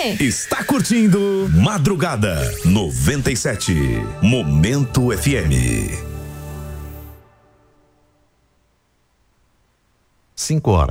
você. Está curtindo Madrugada 97, Momento FM. 5 horas.